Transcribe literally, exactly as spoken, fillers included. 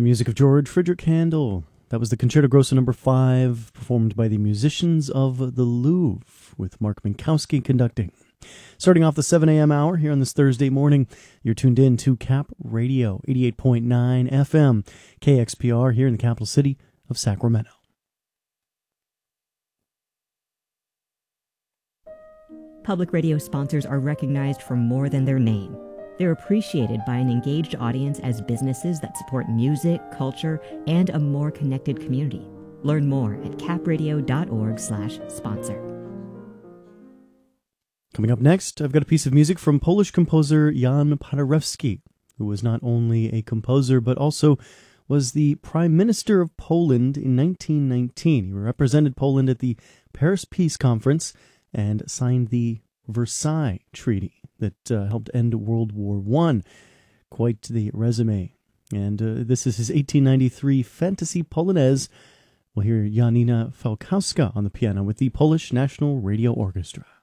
The music of George Frideric Handel. That was the Concerto Grosso number five, performed by the Musicians of the Louvre, with Mark Minkowski conducting. Starting off the seven a.m. hour here on this Thursday morning, you're tuned in to Cap Radio, eighty-eight point nine F M, K X P R here in the capital city of Sacramento. Public radio sponsors are recognized for more than their name. They're appreciated by an engaged audience as businesses that support music, culture, and a more connected community. Learn more at capradio.org slash sponsor. Coming up next, I've got a piece of music from Polish composer Jan Paderewski, who was not only a composer but also was the Prime Minister of Poland in nineteen nineteen. He represented Poland at the Paris Peace Conference and signed the Versailles Treaty that uh, helped end World War One. Quite the resume. And uh, this is his eighteen ninety-three Fantasy Polonaise. We'll hear Janina Falkowska on the piano with the Polish National Radio Orchestra.